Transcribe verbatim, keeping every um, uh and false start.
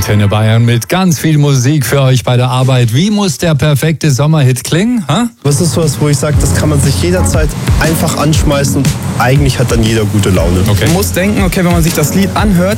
Antenne Bayern mit ganz viel Musik für euch bei der Arbeit. Wie muss der perfekte Sommerhit klingen? Ha? Das ist sowas, wo ich sage, das kann man sich jederzeit einfach anschmeißen und eigentlich hat dann jeder gute Laune. Okay. Man muss denken, okay, wenn man sich das Lied anhört,